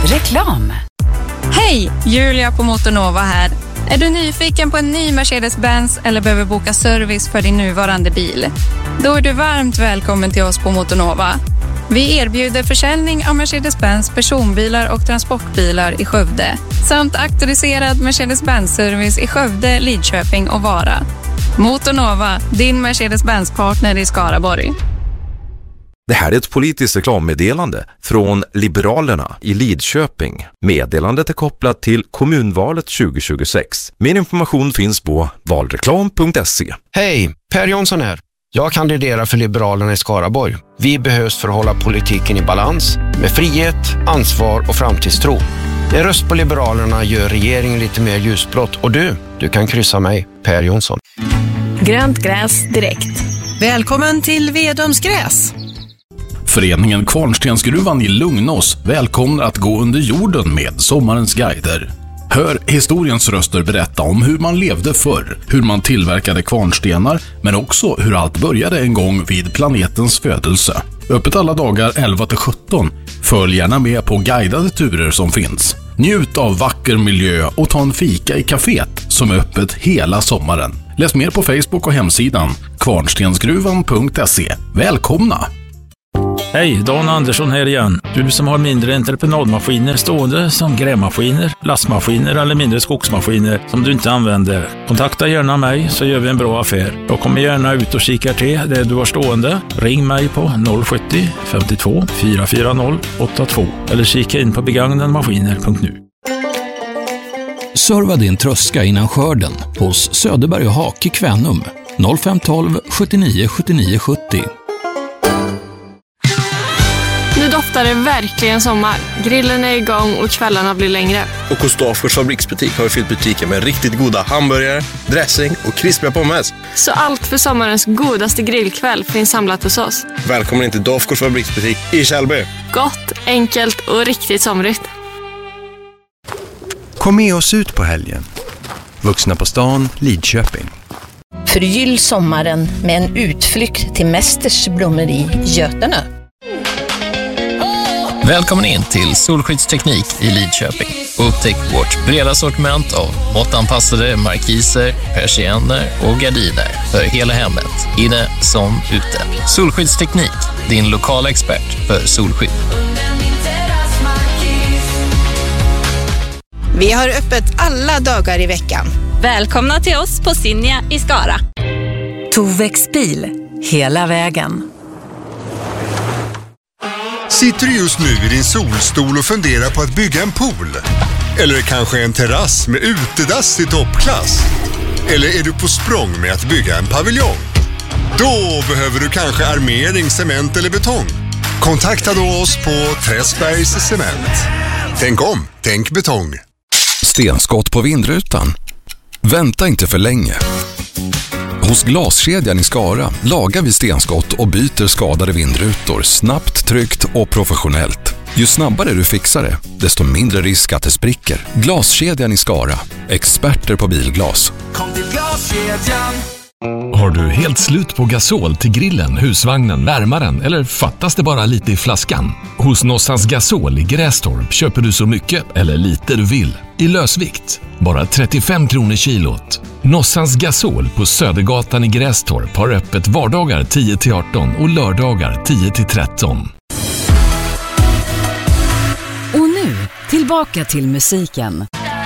Reklam. Hej, Julia på Motonova här. Är du nyfiken på en ny Mercedes-Benz eller behöver boka service för din nuvarande bil? Då är du varmt välkommen till oss på Motonova. Vi erbjuder försäljning av Mercedes-Benz personbilar och transportbilar i Skövde samt auktoriserad Mercedes-Benz-service i Skövde, Lidköping och Vara. Motonova, din Mercedes-Benz-partner i Skaraborg. Det här är ett politiskt reklammeddelande från Liberalerna i Lidköping. Meddelandet är kopplat till kommunvalet 2026. Mer information finns på valreklam.se. Hej, Per Jonsson här. Jag kandiderar för Liberalerna i Skaraborg. Vi behövs för att hålla politiken i balans med frihet, ansvar och framtidstro. En röst på Liberalerna gör regeringen lite mer ljusblått. Och du kan kryssa mig, Per Jonsson. Grönt gräs direkt. Välkommen till Vedomsgräs. Föreningen Kvarnstensgruvan i Lugnås välkomnar att gå under jorden med sommarens guider. Hör historiens röster berätta om hur man levde förr, hur man tillverkade kvarnstenar, men också hur allt började en gång vid planetens födelse. Öppet alla dagar 11-17. Följ gärna med på guidade turer som finns. Njut av vacker miljö och ta en fika i kaféet som är öppet hela sommaren. Läs mer på Facebook och hemsidan kvarnstensgruvan.se. Välkomna! Hej, Dan Andersson här igen. Du som har mindre entreprenadmaskiner stående som grävmaskiner, lastmaskiner eller mindre skogsmaskiner som du inte använder. Kontakta gärna mig så gör vi en bra affär. Jag kommer gärna ut och kikar till det du har stående. Ring mig på 070 52 440 82 eller kika in på begagnadmaskiner.nu. Serva din tröska innan skörden hos Söderberg och Hake Kvänum 0512 79 79 70. Nu doftar det verkligen sommar. Grillen är igång och kvällarna blir längre. Och hos Dafgårds fabriksbutik har vi fyllt butiken med riktigt goda hamburgare, dressing och krispiga pommes. Så allt för sommarens godaste grillkväll finns samlat hos oss. Välkommen till Dafgårds fabriksbutik i Källby. Gott, enkelt och riktigt somrigt. Kom med oss ut på helgen. Vuxna på stan, Lidköping. Förgyll sommaren med en utflykt till Mästers blommeri Götene. Välkommen in till Solskyddsteknik i Lidköping. Upptäck vårt breda sortiment av måttanpassade markiser, persienner och gardiner för hela hemmet, inne som ute. Solskyddsteknik, din lokala expert för solskydd. Vi har öppet alla dagar i veckan. Välkomna till oss på Sinja i Skara. Tovex bil, hela vägen. Sitter du just nu i din solstol och funderar på att bygga en pool? Eller kanske en terrass med utedass i toppklass? Eller är du på språng med att bygga en paviljong? Då behöver du kanske armering, cement eller betong. Kontakta då oss på Träsbergs Cement. Tänk om, tänk betong. Stenskott på vindrutan? Vänta inte för länge. Hos Glaskedjan i Skara lagar vi stenskott och byter skadade vindrutor snabbt, tryggt och professionellt. Ju snabbare du fixar det, desto mindre risk att det spricker. Glaskedjan i Skara. Experter på bilglas. Kom till Glaskedjan. Har du helt slut på gasol till grillen, husvagnen, värmaren eller fattas det bara lite i flaskan? Hos Nossans Gasol i Grästorp köper du så mycket eller lite du vill. I lösvikt. Bara 35 kronor kilot. Nossans Gasol på Södergatan i Grästorp har öppet vardagar 10-18 och lördagar 10-13. Och nu, tillbaka till musiken.